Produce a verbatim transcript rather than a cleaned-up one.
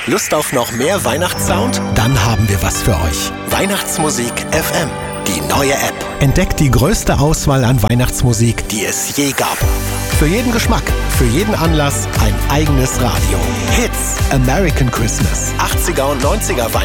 Lust auf noch mehr Weihnachtssound? Dann haben wir was für euch. Weihnachtsmusik F M, die neue App. Entdeckt die größte Auswahl an Weihnachtsmusik, die es je gab. Für jeden Geschmack, für jeden Anlass ein eigenes Radio. Hits, American Christmas, achtziger und neunziger Weihnachten.